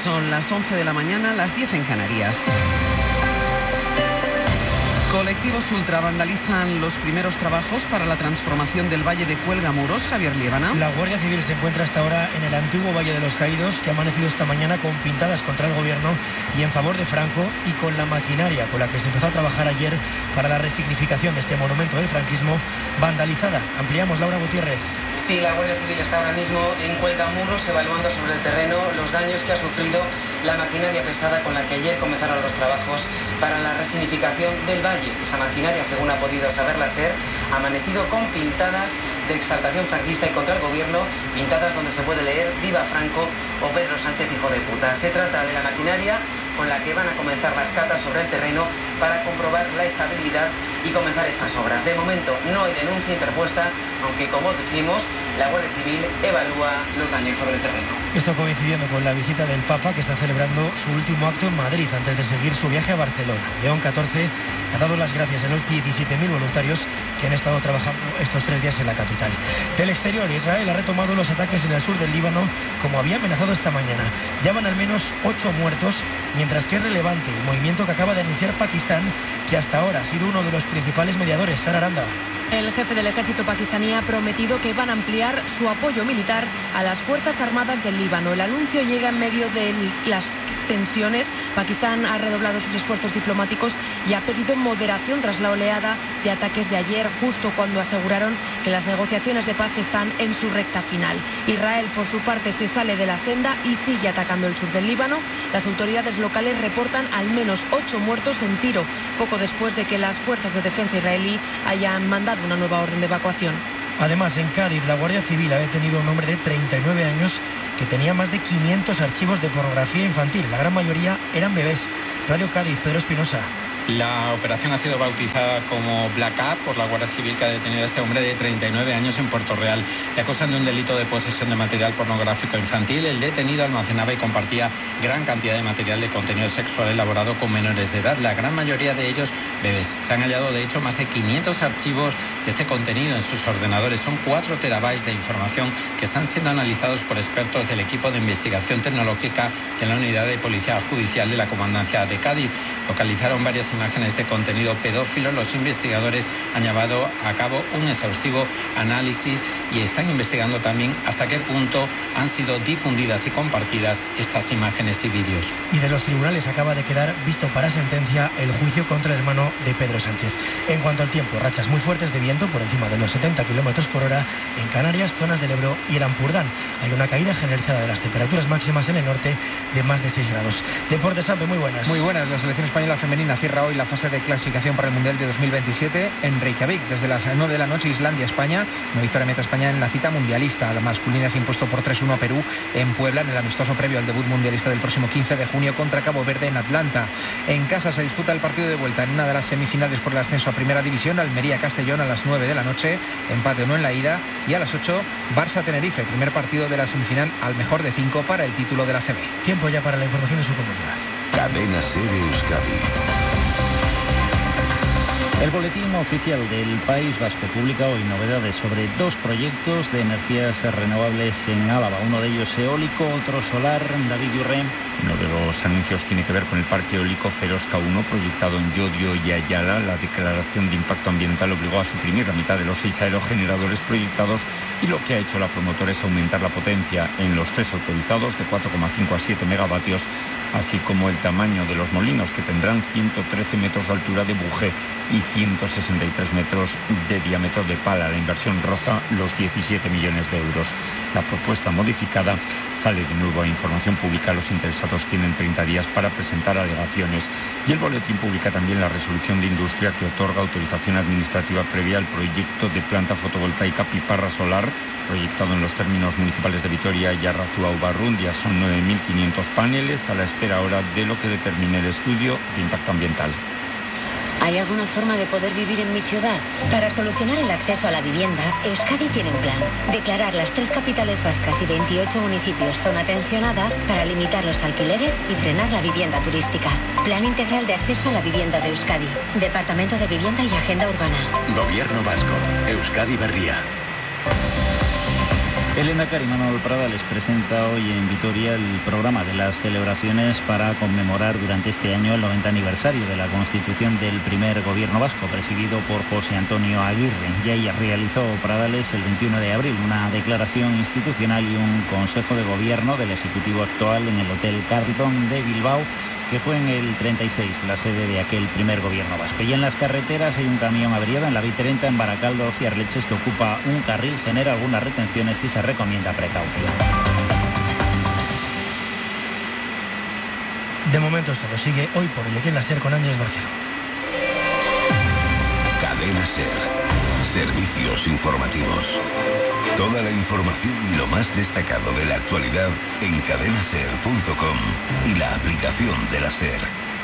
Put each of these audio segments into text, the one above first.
Son las 11 de la mañana, las 10 en Canarias. Colectivos ultra vandalizan los primeros trabajos para la transformación del Valle de Cuelgamuros. Javier Liébana. La Guardia Civil se encuentra hasta ahora en el antiguo Valle de los Caídos, que ha amanecido esta mañana con pintadas contra el gobierno y en favor de Franco, y con la maquinaria con la que se empezó a trabajar ayer para la resignificación de este monumento del franquismo vandalizada. Ampliamos, Laura Gutiérrez. Sí, la Guardia Civil está ahora mismo en Cuelgamuros evaluando sobre el terreno los daños que ha sufrido la maquinaria pesada con la que ayer comenzaron los trabajos para la resignificación del valle. Esa maquinaria, según ha podido saberla SER, ha amanecido con pintadas de exaltación franquista y contra el gobierno, pintadas donde se puede leer "Viva Franco" o "Pedro Sánchez, hijo de puta". Se trata de la maquinaria con la que van a comenzar las catas sobre el terreno para comprobar la estabilidad y comenzar esas obras. De momento no hay denuncia interpuesta, aunque, como decimos, la Guardia Civil evalúa los daños sobre el terreno. Esto coincidiendo con la visita del Papa, que está celebrando su último acto en Madrid antes de seguir su viaje a Barcelona. León XIV ha dado las gracias a los 17.000 voluntarios que han estado trabajando estos 3 días en la capital. Del exterior, Israel ha retomado los ataques en el sur del Líbano, como había amenazado esta mañana. Ya van al menos 8 muertos, mientras que es relevante el movimiento que acaba de anunciar Pakistán, que hasta ahora ha sido uno de los principales mediadores. Sara Aranda. El jefe del ejército pakistaní ha prometido que van a ampliar su apoyo militar a las Fuerzas Armadas del Líbano. El anuncio llega en medio de las tensiones. Pakistán ha redoblado sus esfuerzos diplomáticos y ha pedido moderación tras la oleada de ataques de ayer, justo cuando aseguraron que las negociaciones de paz están en su recta final. Israel, por su parte, se sale de la senda y sigue atacando el sur del Líbano. Las autoridades locales reportan al menos 8 muertos en Tiro, poco después de que las fuerzas de defensa israelí hayan mandado una nueva orden de evacuación. Además, en Cádiz, la Guardia Civil ha detenido a un hombre de 39 años que tenía más de 500 archivos de pornografía infantil. La gran mayoría eran bebés. Radio Cádiz, Pedro Espinosa. La operación ha sido bautizada como Black Up por la Guardia Civil, que ha detenido a este hombre de 39 años en Puerto Real. Le acusan de un delito de posesión de material pornográfico infantil. El detenido almacenaba y compartía gran cantidad de material de contenido sexual elaborado con menores de edad, la gran mayoría de ellos bebés. Se han hallado, de hecho, más de 500 archivos de este contenido en sus ordenadores. Son 4 terabytes de información que están siendo analizados por expertos del equipo de investigación tecnológica de la Unidad de Policía Judicial de la Comandancia de Cádiz. Localizaron varias imágenes de contenido pedófilo. Los investigadores han llevado a cabo un exhaustivo análisis y están investigando también hasta qué punto han sido difundidas y compartidas estas imágenes y vídeos. Y de los tribunales acaba de quedar visto para sentencia el juicio contra el hermano de Pedro Sánchez. En cuanto al tiempo, rachas muy fuertes de viento por encima de los 70 kilómetros por hora en Canarias, zonas del Ebro y el Ampurdán. Hay una caída generalizada de las temperaturas máximas en el norte de más de 6 grados. Deportes, Sampe, muy buenas. Muy buenas. La selección española femenina cierra hoy la fase de clasificación para el Mundial de 2027 en Reykjavik. Desde las 9 de la noche, Islandia-España. Una victoria meta España en la cita mundialista. La masculina se ha impuesto por 3-1 a Perú en Puebla, en el amistoso previo al debut mundialista del próximo 15 de junio contra Cabo Verde en Atlanta. En casa se disputa el partido de vuelta en una de las semifinales por el ascenso a Primera División. Almería-Castellón a las 9 de la noche. Empate o no en la ida. Y a las 8, Barça-Tenerife. Primer partido de la semifinal al mejor de 5 para el título de la CB. Tiempo ya para la información de su comunidad. Cadena SER Euskadi. El boletín oficial del País Vasco publica hoy novedades sobre 2 proyectos de energías renovables en Álava. Uno de ellos eólico, otro solar. David Yurre. Uno de los anuncios tiene que ver con el parque eólico Ferosca 1, proyectado en Llodio y Ayala. La declaración de impacto ambiental obligó a suprimir la mitad de los 6 aerogeneradores proyectados, y lo que ha hecho la promotora es aumentar la potencia en los 3 autorizados de 4,5 a 7 megavatios, así como el tamaño de los molinos, que tendrán 113 metros de altura de buje y 163 metros de diámetro de pala. La inversión roza los 17 millones de euros. La propuesta modificada sale de nuevo a información pública. Los interesados tienen 30 días para presentar alegaciones. Y el boletín publica también la resolución de industria que otorga autorización administrativa previa al proyecto de planta fotovoltaica Piparra Solar, proyectado en los términos municipales de Vitoria y Arrazua Ubarrundia. Son 9.500 paneles, a la espera ahora de lo que determine el estudio de impacto ambiental. ¿Hay alguna forma de poder vivir en mi ciudad? Para solucionar el acceso a la vivienda, Euskadi tiene un plan. Declarar las 3 capitales vascas y 28 municipios zona tensionada para limitar los alquileres y frenar la vivienda turística. Plan integral de acceso a la vivienda de Euskadi. Departamento de Vivienda y Agenda Urbana. Gobierno vasco. Euskadi Berria. El lehendakari Manuel Pradales presenta hoy en Vitoria el programa de las celebraciones para conmemorar durante este año el 90 aniversario de la constitución del primer gobierno vasco, presidido por José Antonio Aguirre. Ya realizó Pradales el 21 de abril una declaración institucional y un consejo de gobierno del Ejecutivo actual en el Hotel Carlton de Bilbao, que fue en el 36, la sede de aquel primer gobierno vasco. Y en las carreteras hay un camión averiado en la B30 en Baracaldo, Ciarleches, que ocupa un carril, genera algunas retenciones y se recomienda precaución. De momento esto lo sigue hoy por hoy aquí en la SER con Ángeles Barceló. Cadena SER. Servicios informativos. Toda la información y lo más destacado de la actualidad en cadenaser.com y la aplicación de la SER.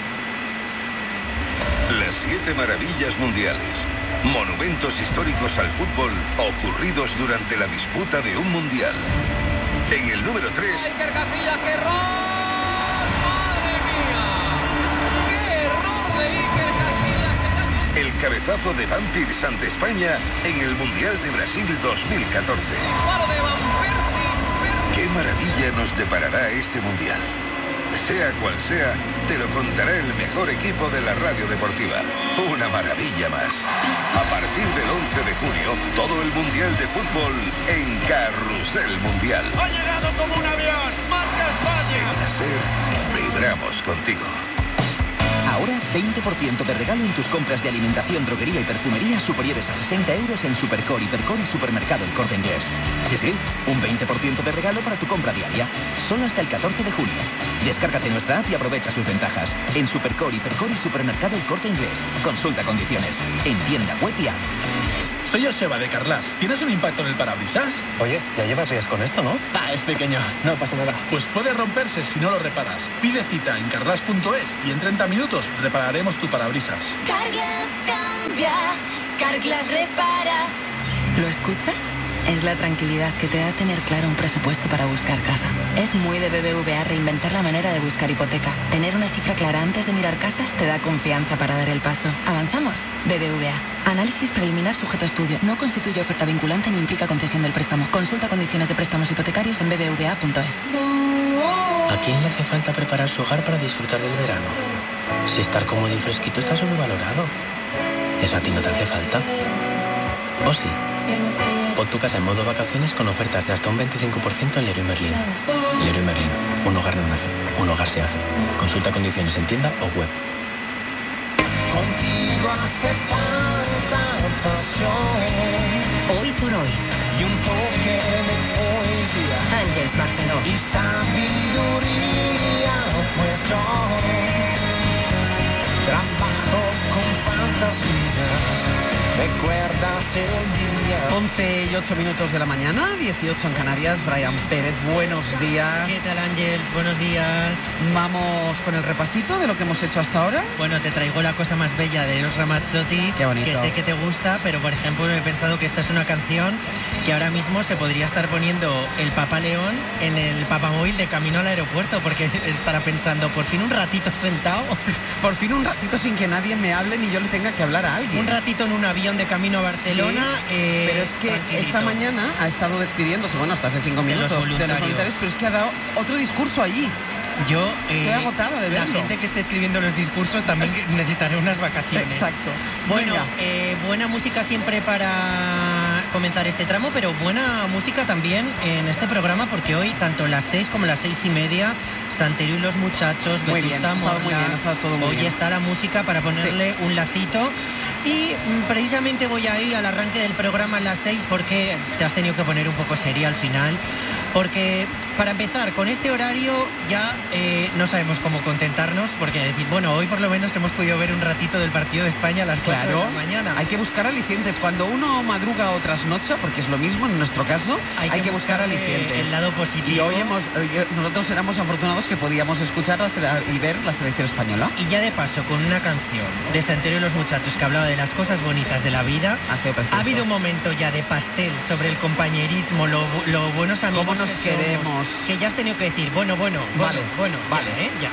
Las 7 maravillas mundiales. Monumentos históricos al fútbol ocurridos durante la disputa de un mundial. En el número 3... Iker Casillas, ¡qué error! ¡Madre mía! ¡Qué error de Iker Casillas! El cabezazo de Van Persie ante España en el Mundial de Brasil 2014. ¡Disparo de Van Persie! ¡Qué maravilla nos deparará este Mundial! Sea cual sea, te lo contará el mejor equipo de la radio deportiva. Una maravilla más. A partir del 11 de junio, todo el Mundial de Fútbol en Carrusel Mundial. ¡Ha llegado como un avión! ¡Marca España! En la SER, vibramos contigo. Ahora 20% de regalo en tus compras de alimentación, droguería y perfumería superiores a 60 euros en Supercore, Hipercore y Supermercado El Corte Inglés. Sí, un 20% de regalo para tu compra diaria. Solo hasta el 14 de junio. Descárgate nuestra app y aprovecha sus ventajas. En Supercore, Hipercore y Supermercado El Corte Inglés. Consulta condiciones. En tienda web y app. Soy Joseba de Carglass. ¿Tienes un impacto en el parabrisas? Oye, ya llevas días con esto, ¿no? Es pequeño, no pasa nada. Pues puede romperse si no lo reparas. Pide cita en carglass.es y en 30 minutos repararemos tu parabrisas. Carglass cambia, Carglass repara. ¿Lo escuchas? Es la tranquilidad que te da tener claro un presupuesto para buscar casa. Es muy de BBVA reinventar la manera de buscar hipoteca. Tener una cifra clara antes de mirar casas te da confianza para dar el paso. ¿Avanzamos? BBVA. Análisis preliminar sujeto a estudio. No constituye oferta vinculante ni implica concesión del préstamo. Consulta condiciones de préstamos hipotecarios en bbva.es. ¿A quién le hace falta preparar su hogar para disfrutar del verano? Si estar cómodo y fresquito está sobrevalorado. ¿Eso a ti no te hace falta? ¿O sí? Pon tu casa en modo vacaciones con ofertas de hasta un 25% en Leroy Merlin. Leroy Merlin. Un hogar no nace, un hogar se hace. Consulta condiciones en tienda o web. Contigo hace falta pasión. Hoy por hoy. Y un toque de poesía. Ángeles Barceló. Y sabiduría, pues yo trabajo con fantasías. ¿Recuerdas el día? 11 y 8 minutos de la mañana, 18 en Canarias. Brian Pérez, buenos días. ¿Qué tal, Ángel? Buenos días. Vamos con el repasito de lo que hemos hecho hasta ahora. Bueno, te traigo la cosa más bella de Eros Ramazzotti. Qué bonito. Que sé que te gusta, pero por ejemplo he pensado que esta es una canción que ahora mismo se podría estar poniendo el Papa León en el Papamóvil de camino al aeropuerto, porque estará pensando, por fin un ratito sentado. Por fin un ratito sin que nadie me hable ni yo le tenga que hablar a alguien. Un ratito en un avión de camino a Barcelona. Sí, pero es que esta mañana ha estado despidiéndose, bueno, hasta hace 5 minutos, de los voluntarios, pero es que ha dado otro discurso allí. Yo estoy agotada de verlo. La gente que esté escribiendo los discursos también necesitaré unas vacaciones. Exacto. Bueno, buena música siempre para comenzar este tramo, pero buena música también en este programa, porque hoy tanto las 6 como las 6:30, Santero y los muchachos, muy bien, ha estado muy bien, ha estado todo muy bien. Hoy está la música para ponerle un lacito. Y precisamente voy a ir al arranque del programa a las 6 porque te has tenido que poner un poco seria al final. Porque para empezar, con este horario ya no sabemos cómo contentarnos, porque decir, bueno, hoy por lo menos hemos podido ver un ratito del partido de España a las 4 de la mañana. Hay que buscar alicientes. Cuando uno madruga o trasnocha, porque es lo mismo en nuestro caso, hay que buscar alicientes. El lado positivo. Y hoy nosotros éramos afortunados que podíamos escuchar y ver la selección española. Y ya de paso, con una canción de Santero y los muchachos que hablaba de las cosas bonitas de la vida, ha habido un momento ya de pastel sobre el compañerismo, lo buenos amigos nos queremos. Que ya has tenido que decir, bueno, vale, ya.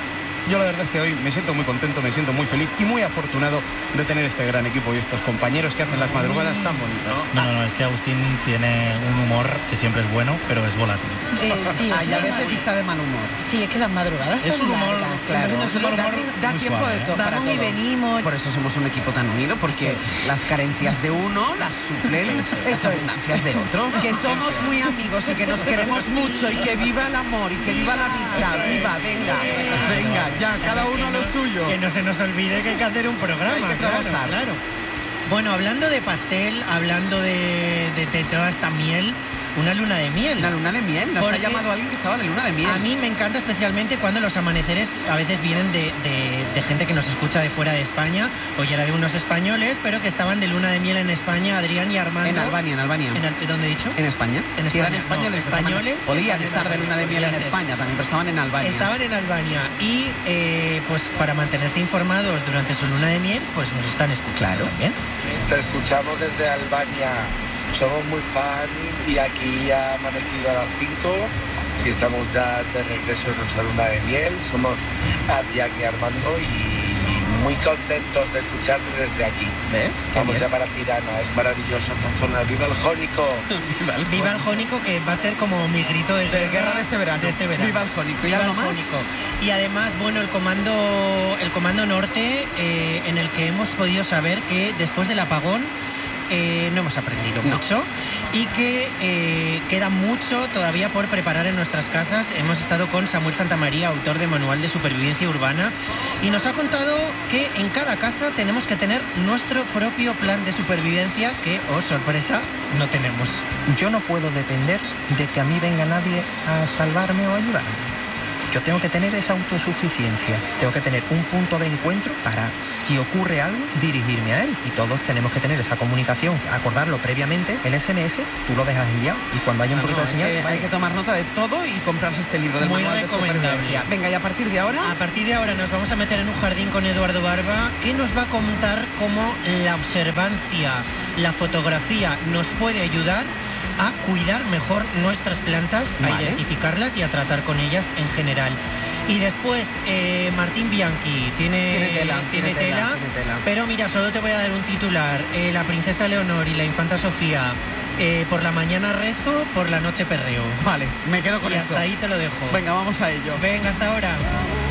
Yo la verdad es que hoy me siento muy contento, me siento muy feliz y muy afortunado de tener este gran equipo y estos compañeros que hacen las madrugadas tan bonitas. No, es que Agustín tiene un humor que siempre es bueno, pero es volátil. Sí, y a veces está de mal humor. Sí, es que las madrugadas Es son un humor, largas, claro. Es un humor Da muy tiempo suave, de todo. Vamos y venimos. Por eso somos un equipo tan unido, porque las carencias de uno las suplen las abundancias de otro. Que somos muy amigos y que nos queremos mucho y que viva el amor y que viva la amistad. Viva, venga, ya, cada uno lo suyo. Que no se nos olvide que hay que hacer un programa. Hay que trabajar. Claro. Bueno, hablando de pastel, hablando de toda esta miel, una luna de miel. Una luna de miel, nos ha llamado alguien que estaba de luna de miel. A mí me encanta especialmente cuando los amaneceres a veces vienen de gente que nos escucha de fuera de España, o ya era de unos españoles, pero que estaban de luna de miel en España, Adrián y Armando. En Albania. ¿Dónde he dicho? En España. Si eran españoles, podían estar de luna de miel en España también, pero estaban en Albania. Estaban en Albania y pues para mantenerse informados durante su luna de miel, pues nos están escuchando también. Te escuchamos desde Albania. Somos muy fan y aquí ha amanecido a las 5 y estamos ya de regreso en nuestra luna de miel. Somos Adrián y Armando y muy contentos de escucharte desde aquí. ¿Ves? Vamos ya para Tirana, es maravillosa esta zona. ¡Viva el Jónico! Viva el Jónico, que va a ser como mi grito de guerra de este verano. Viva el Jónico. ¿Y algo más? Y además, bueno, el comando norte, en el que hemos podido saber que después del apagón no hemos aprendido mucho y que queda mucho todavía por preparar en nuestras casas. Hemos estado con Samuel Santamaría, autor de Manual de Supervivencia Urbana, y nos ha contado que en cada casa tenemos que tener nuestro propio plan de supervivencia que, oh sorpresa, no tenemos. Yo no puedo depender de que a mí venga nadie a salvarme o ayudarme. Yo tengo que tener esa autosuficiencia, tengo que tener un punto de encuentro para, si ocurre algo, dirigirme a él. Y todos tenemos que tener esa comunicación, acordarlo previamente. El SMS, tú lo dejas enviado y cuando haya un poquito de señal... Hay que tomar nota de todo y comprarse este libro del Manual de Supervivencia. Venga, y a partir de ahora... A partir de ahora nos vamos a meter en un jardín con Eduardo Barba, que nos va a contar cómo la observancia, la fotografía nos puede ayudar a cuidar mejor nuestras plantas, a identificarlas y a tratar con ellas en general. Y después, Martín Bianchi tiene tela, pero mira, solo te voy a dar un titular. La princesa Leonor y la infanta Sofía, por la mañana rezo, por la noche perreo. Vale, me quedo con eso. Y hasta ahí te lo dejo. Venga, vamos a ello. Venga, hasta ahora.